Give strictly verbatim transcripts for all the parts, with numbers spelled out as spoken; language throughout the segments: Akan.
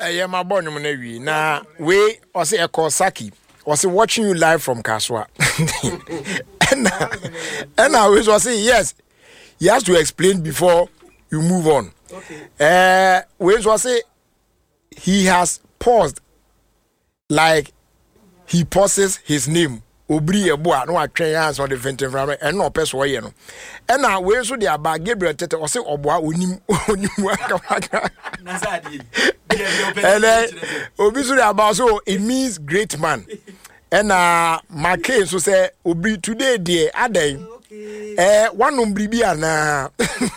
I am a bonum nevi. Now, we also a Kosaki was watching you live from Kaswa. and and I was saying, yes, he has to explain before you move on. Okay. Uh, we was say he has paused like he pauses his name. Obri eboa no atwen hands on the ventin from and no person wey no and now we so dey about Gabriel Tete o say oboa onim onim aka na sadi and then obi so dey about so it means great man and uh Marquez so say obri today dey adan eh one ombri bi ana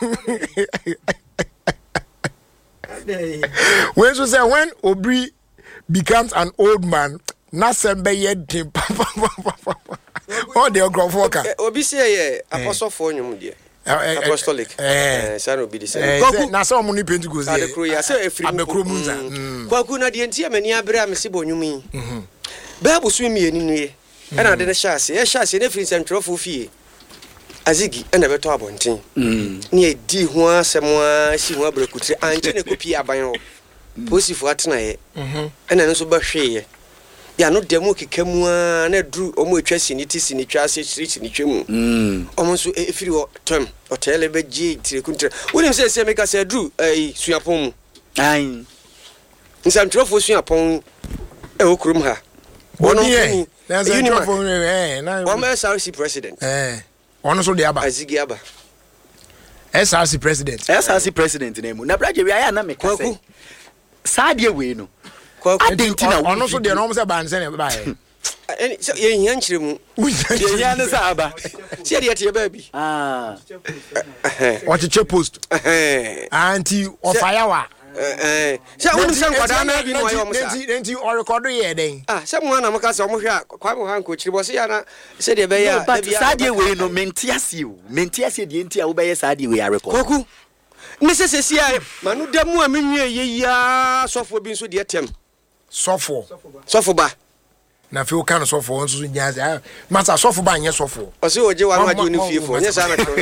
when so say when obri becomes an old man na sembe yedin papa papa oh the ogrofoka obi say apostle for nyum de apostolic eh say no be the same na say omo ni pentecost dey adekro ya say efiri adekro munza kwaku na de ntia mani abere amse bonyum yi bible so mi eni nuye e na de ne hyase e hyase ne firi sentrofo fie azigi e na beto abonten ne edi ho asemo si ho abrekutire anche ne kopi aban ho posifo atena ye e na nso ba hwe ya no demo kekemu na dru omo etwa siniti sinitwa se sinitwa mu mm omo so efiri o tem hotel be gi tire kuntre woni se se meka se dru eh suapon mu ai nsam trofo suapon e okurum ha wono ni na se trofo eh na o S R C president eh ono so de aba azigi aba S R C president S R C president na mu na braje wi aya na meka se saade we no Adentina ono so de no mo se ban se ne ba e eh ye hian kyeremu ye hian ne sa aba se de ye ba bi ah what che post eh anti of firewa eh se wonu se kwada na bi no ayo mo sa nti o record ye den ah se mo na mo ka se mo hwe kwa mo han ko kyiri bo se ya na se de be ya na bia saade we no mentiase o mentiase de ntia wo be ye saade we ya record koku ne se se sia manu da mu a menwie ye ya sofo bi nso de tem sofo sofo ba na fe o kan sofo nso nyaza masa sofo ba nye sofo o se oje wa ma ni fiefo nye sa na tro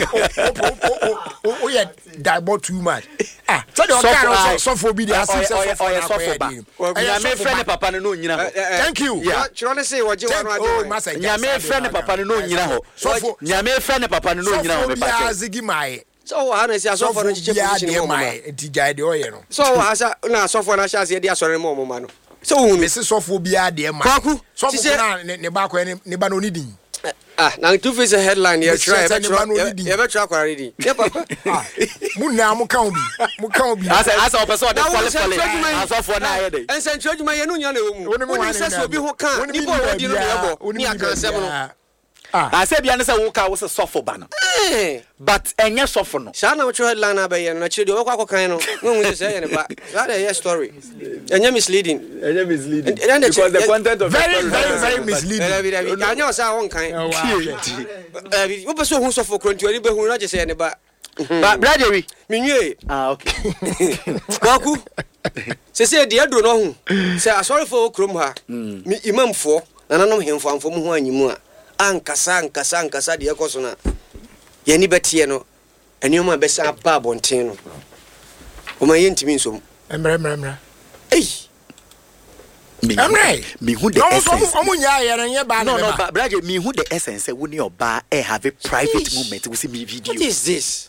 o ye daibo too much ah so de o kan sofo bi dey ask sofo o sofo ba nya me friend papa no nyina thank you tro ne se oje wa no ade nya me friend papa no nyina ho sofo nya me friend papa no nyina ho me pa so azigi mai so wa na si asofo no chiche position mo ma ntijai de oye no so wa asa na asofo na sha se de asore mo mo ma no so unu me se sofo bia de ma sofo na ne ba ko ne ba no ni din ah na two face headline here try e be try kwa ready yeah papa mu na mu kan obi mu kan obi asa asa o person de qualify asofo na aye dey en central juma ye no nya na wo mu ni se so bi ho kan ni bo wo di no yebo ni aka se no ah say bia ne say wo ka wo se sofo ba no eh but enye sofo no sha na wo try headline na ba ye na chiri de wo kwa kwakan no wo mu se ye ne ba that is story enye misleading enye misleading because the content of very very very misleading anya o sa won kan eh wo person hu sofo kronti ori be hu na je se ye ne ba ba brother wi minwe ah okay kwaku se se de adro no hu se asori fo krom ha mi imam fo nananom hemfo amfo mu hu anyimu a ankasa ankasa ankasa de ekoso na ye ni betie no enioma be sa ba bonten no o ma yentimi nsom emre emre emre eh emre mi hu the essence omo nya ye nye ba no no brother mi hu the essence we ni oba e have a private moment we see me video what is this